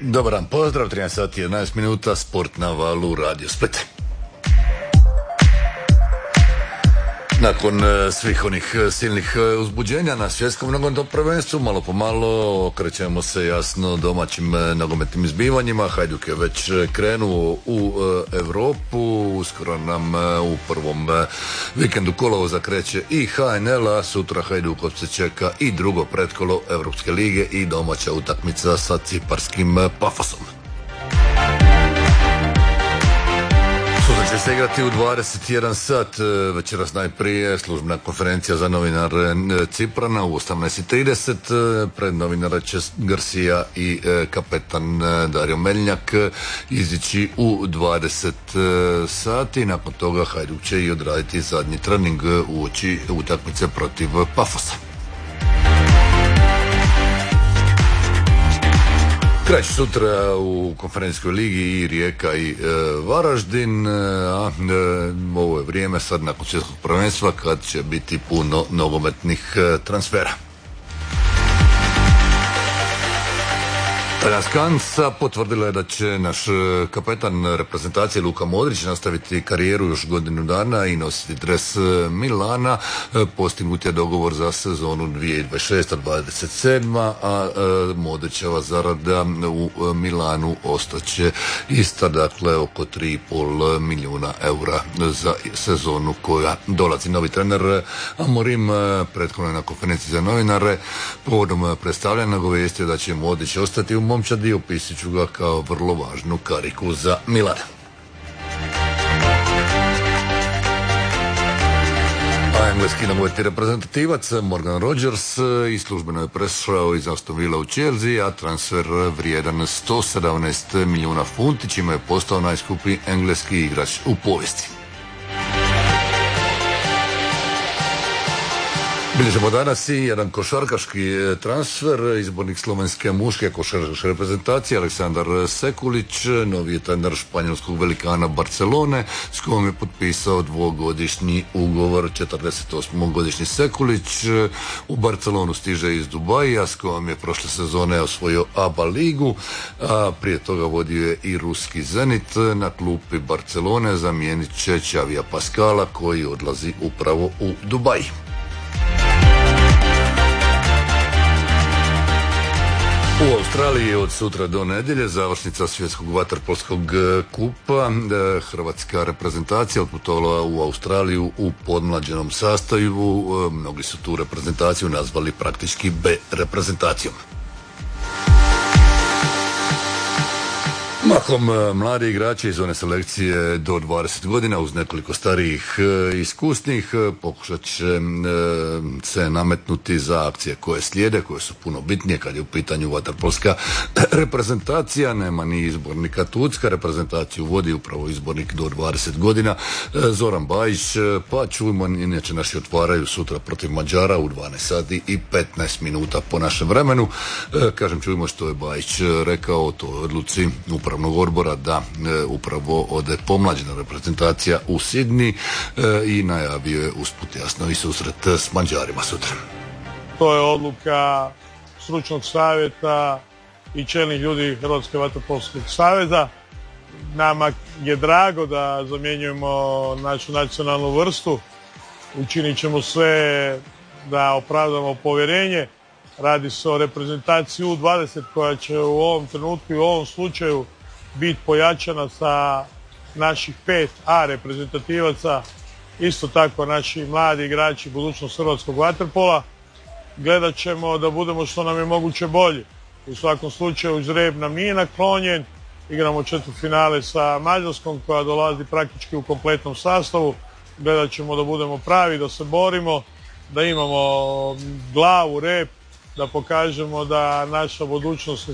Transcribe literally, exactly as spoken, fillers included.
Dobar dan, pozdrav, trinaest sati jedanaest minuta, sport na valu, Radio Split. Nakon svih onih silnih uzbuđenja na svjetskom nogometnom prvenstvu, malo po malo okrećemo se jasno domaćim nogometnim izbivanjima. Hajduk je već krenuo u Europu, uskoro nam u prvom vikendu kolovoza kreće i H N L, a sutra Hajdukovce čeka i drugo pretkolo Europske lige i domaća utakmica sa ciparskim Pafosom. Sutra će se igrati u dvadeset jedan sat, večeras najprije službena konferencija za novinare Ciprana u osamnaest i trideset. Pred novinare će Garcia i kapetan Dario Meljnjak izići u dvadeset sati. Nakon toga Hajduk će i odraditi zadnji trening uoči utakmice protiv Pafosa. Kreće sutra u konferencijskoj ligi i Rijeka i e, Varaždin, a e, ovo je vrijeme sad nakon svjetskog prvenstva kad će biti puno nogometnih e, transfera. Skansa potvrdila je da će naš kapetan reprezentacije Luka Modrić nastaviti karijeru još godinu dana i nositi dres Milana. Postignut je dogovor za sezonu dvije tisuće dvadeset šeste dvadeset sedma, a Modrićeva zarada u Milanu ostaće ista, dakle oko tri i pol milijuna eura za sezonu koja dolazi. Novi trener Amorim prethodno na konferenciji za novinare povodom predstavljanja nagovijestio da će Modrić ostati u momčadi, opisat ću ga kao vrlo važnu kariku za Milan. A engleski nogometni reprezentativac Morgan Rodgers i službeno je prešao iz Aston Villa u Chelsea, a transfer vrijedan sto sedamnaest milijuna funti, čime je postao najskuplji engleski igrač u povijesti. Bilježimo danas i jedan košarkaški transfer. Izbornik slovenske muške košarkaške reprezentacije Aleksandar Sekulić, novi je trener španjolskog velikana Barcelone, s kojom je potpisao dvogodišnji ugovor. četrdesetosmogodišnji Sekulić u Barcelonu stiže iz Dubaja, s kojom je prošle sezone osvojio A B A ligu, a prije toga vodio je i ruski Zenit. Na klupi Barcelone zamijenit će Xavija Pascala koji odlazi upravo u Dubaj. U Australiji od sutra do nedjelje završnica svjetskog vaterpolskog kupa. Hrvatska reprezentacija otputovala u Australiju u podmlađenom sastavu. Mnogi su tu reprezentaciju nazvali praktički B reprezentacijom. Mahom mladi igrači iz one selekcije do dvadeset godina uz nekoliko starijih iskusnih pokušat će se nametnuti za akcije koje slijede, koje su puno bitnije kad je u pitanju vaterpolska reprezentacija. Nema ni izbornika Tucka, reprezentaciju vodi upravo izbornik do dvadeset godina Zoran Bajić, pa čujmo, inače naši otvaraju sutra protiv Mađara u dvanaest sati i petnaest minuta po našem vremenu. Kažem, čujmo što je Bajić rekao o toj odluci upravnog odbora da e, upravo ode pomlađena reprezentacija u Sidni e, i najavio je usput jasno i susret s Mađarima sutra. To je odluka stručnog savjeta i čelnih ljudi Hrvatske vaterpolskog saveza. Nama je drago da zamjenjujemo našu nacionalnu vrstu. Učinit ćemo sve da opravdamo povjerenje. Radi se o reprezentaciji U dvadeset koja će u ovom trenutku i u ovom slučaju biti pojačana sa naših pet A reprezentativaca, isto tako naši mladi igrači, budućnost hrvatskog vaterpola. Gledat ćemo da budemo što nam je moguće bolji. U svakom slučaju žreb nam nije naklonjen, igramo četvrtfinale sa Mađarskom koja dolazi praktički u kompletnom sastavu. Gledat ćemo da budemo pravi, da se borimo, da imamo glavu, rep, da pokažemo da naša budućnost